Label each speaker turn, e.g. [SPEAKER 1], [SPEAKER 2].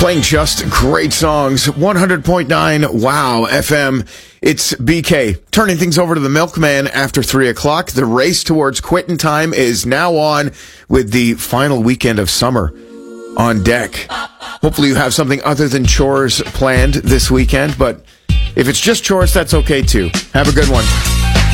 [SPEAKER 1] Playing just great songs. 100.9 Wow FM. It's BK. Turning things over to the Milkman after 3 o'clock. The race towards quitting time is now on with the final weekend of summer on deck. Hopefully you have something other than chores planned this weekend, but if it's just chores, that's okay too. Have a good one.